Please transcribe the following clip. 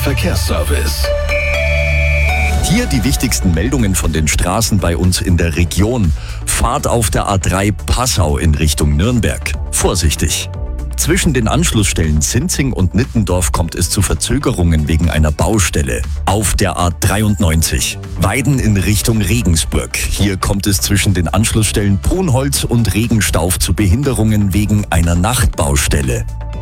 Verkehrsservice. Hier die wichtigsten Meldungen von den Straßen bei uns in der Region. Fahrt auf der A3 Passau in Richtung Nürnberg. Vorsichtig! Zwischen den Anschlussstellen Sinzing und Nittendorf kommt es zu Verzögerungen wegen einer Baustelle. Auf der A93 Weiden in Richtung Regensburg. Hier kommt es zwischen den Anschlussstellen Brunholz und Regenstauf zu Behinderungen wegen einer Nachtbaustelle.